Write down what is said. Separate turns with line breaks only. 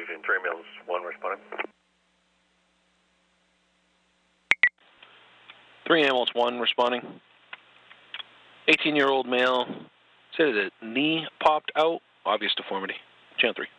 Evening, 3 Mills 1 responding.
3 Ambulance 1 responding. 18-year-old male said that knee popped out, obvious deformity. Channel 3.